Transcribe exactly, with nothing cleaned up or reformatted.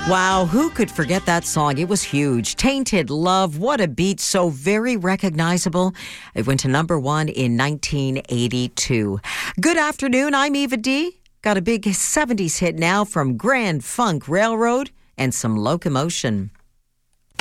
Wow, who could forget that song? It was huge. Tainted Love, what a beat, so very recognizable. It went to number one in nineteen eighty-two. Good afternoon, I'm Eva D. Got a big seventies hit now from Grand Funk Railroad and some Locomotion.